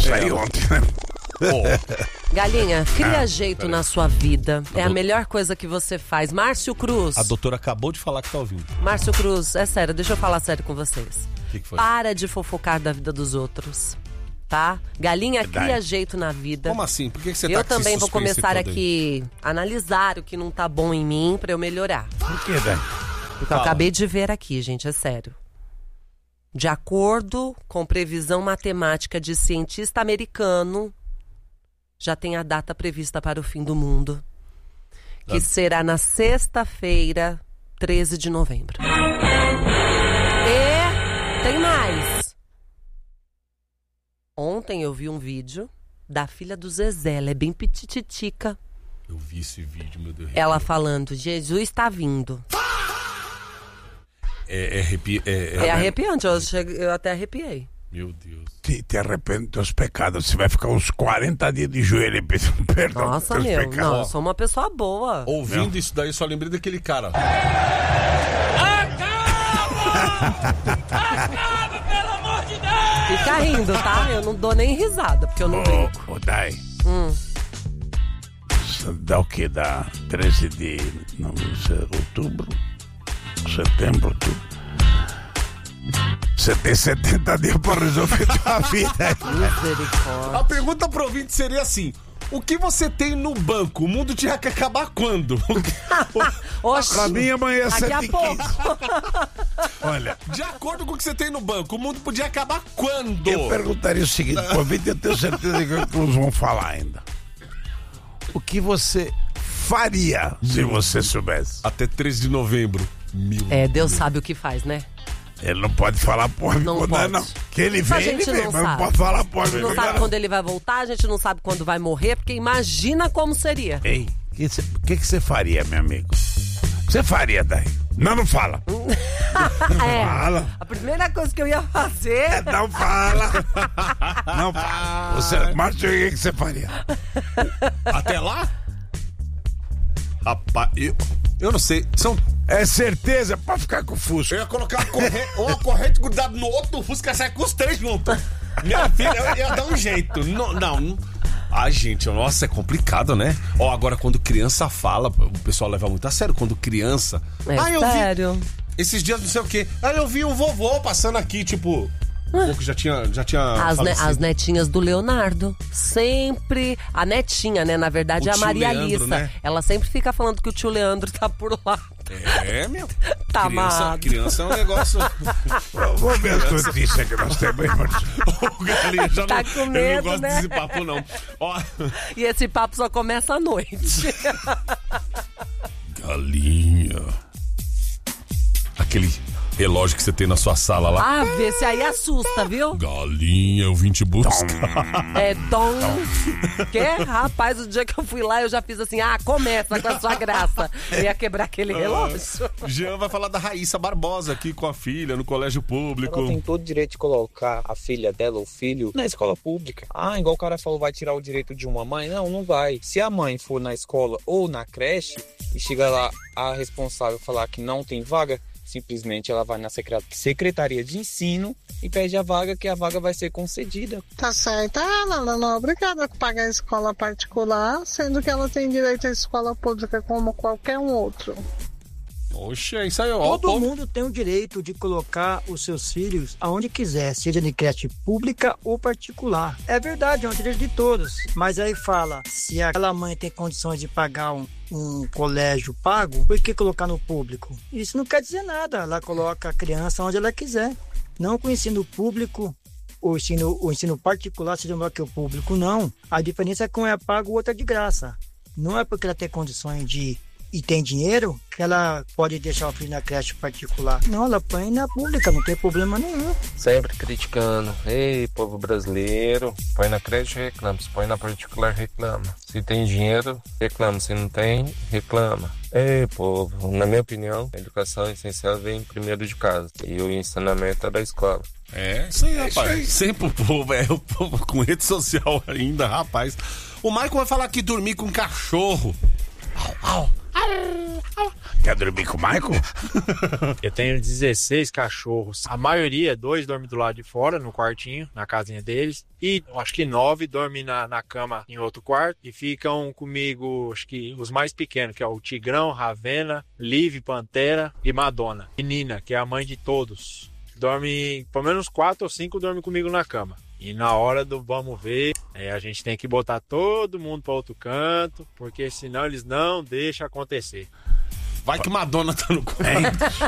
saí ontem, né? Galinha, cria jeito na sua vida. É a melhor coisa que você faz. Márcio Cruz. A doutora acabou de falar que tá ouvindo. Márcio Cruz, é sério, deixa eu falar sério com vocês. O que foi? Para de fofocar da vida dos outros, tá? Galinha, cria jeito na vida. Como assim? Por que você tá Eu com esse também vou suspense começar todo aí? aqui a analisar o que não tá bom em mim pra eu melhorar. Por quê, Dani? Porque eu acabei de ver aqui, gente, é sério. De acordo com previsão matemática de cientista americano, já tem a data prevista para o fim do mundo, que será na sexta-feira, 13 de novembro. E tem mais. Ontem eu vi um vídeo da filha do Zezé, ela é bem pitititica. Eu vi esse vídeo, meu Deus. Ela falando, Jesus está vindo. É arrepiante, eu até arrepiei. Meu Deus. Te arrepende dos teus pecados. Você vai ficar uns 40 dias de joelho pedindo perdão. Nossa, dos teus meu, pecados. não, eu sou uma pessoa boa. Ouvindo isso daí, eu só lembrei daquele cara. Acaba, pelo amor de Deus! Fica rindo, tá? Eu não dou nem risada, porque eu não brinco. Ô, Dai. Dá o quê? Dá 13 de outubro? Setembro, outubro. Você tem 70 dias pra resolver tua vida. Misericórdia. A pergunta pro ouvinte seria assim: o que você tem no banco? O mundo tinha que acabar quando? Oxi, Pra mim, amanhã é daqui a 7h15. pouco. Olha, De acordo com o que você tem no banco, o mundo podia acabar quando? eu perguntaria o seguinte: pro ouvinte, eu tenho certeza que eles vão falar ainda. O que você faria se você soubesse? Até 13 de novembro. Deus sabe o que faz, né? Ele não pode falar porra Não quando pode. não. Que ele Isso a vem, ele gente vem, não mas não sabe. pode falar porra A gente não sabe quando ele vai voltar, a gente não sabe quando vai morrer, porque imagina como seria. Ei, o que você faria, meu amigo? O que você faria, daí? Não fala. Fala. A primeira coisa que eu ia fazer... Não fala. Não fala. Márcio, o que você faria? Até lá? Rapaz, eu não sei. É certeza pra ficar com o Fusca. Eu ia colocar uma corrente grudada no outro Fusca e sair com os três juntos. Minha filha, eu ia dar um jeito. Não. Ai, gente, nossa, é complicado, né? Agora quando criança fala, o pessoal leva muito a sério. Quando criança... É sério. Esses dias não sei o quê. Eu vi um vovô passando aqui, tipo... que já tinha As netinhas do Leonardo. Sempre. A netinha, né? Na verdade, O é a tio Maria Leandro, Alissa. né? Ela sempre fica falando que o tio Leandro tá por lá. Meu. Tá amado. Criança é um negócio... Vamos ver as notícias que nós temos aí, Márcio. O Galinha já Tá não, com eu medo, não gosto né? desse papo, não. E esse papo só começa à noite. Galinha. Aquele relógio que você tem na sua sala lá. Vê se aí assusta, viu? Galinha, eu vim te buscar. É dom. Rapaz, o dia que eu fui lá, eu já fiz assim, começa com a sua graça. Eu ia quebrar aquele relógio. Jean vai falar da Raíssa Barbosa aqui com a filha no colégio público. Ela tem todo o direito de colocar a filha dela ou filho na escola pública. Igual o cara falou, vai tirar o direito de uma mãe? Não vai. Se a mãe for na escola ou na creche e chega lá a responsável falar que não tem vaga, simplesmente ela vai na Secretaria de Ensino e pede a vaga, que a vaga vai ser concedida. Tá certo. Ela não é obrigada a pagar a escola particular, sendo que ela tem direito à escola pública como qualquer um outro. Oxe, é isso aí, Todo mundo tem o direito de colocar os seus filhos aonde quiser, seja de creche pública ou particular. É verdade, é um direito de todos. Mas aí fala, se aquela mãe tem condições de pagar um colégio pago, por que colocar no público? Isso não quer dizer nada, ela coloca a criança onde ela quiser. Não com o ensino público, o ensino particular seja melhor que o público, não. A diferença é que um é pago, o outro é de graça. Não é porque ela tem condições e tem dinheiro, que ela pode deixar o filho na creche particular. Não, ela põe na pública, não tem problema nenhum. Sempre criticando. Ei, povo brasileiro, põe na creche, reclama. Se põe na particular, reclama. Se tem dinheiro, reclama. Se não tem, reclama. Ei, povo, na minha opinião, a educação essencial vem primeiro de casa. E o ensinamento é da escola. É isso aí, rapaz. Sempre o povo com rede social ainda, rapaz. O Michael vai falar que dormir com cachorro Quer dormir com o Michael? Eu tenho 16 cachorros. A maioria, 2 dormem do lado de fora, no quartinho, na casinha deles. E eu acho que 9 dormem na cama em outro quarto. E ficam comigo, acho que os mais pequenos, que é o Tigrão, Ravena, Liv, Pantera e Madonna. E Nina, que é a mãe de todos. Dorme, pelo menos 4 ou 5 dormem comigo na cama. E na hora do vamos ver, a gente tem que botar todo mundo para outro canto, porque senão eles não deixam acontecer. Vai que Madonna tá no quarto.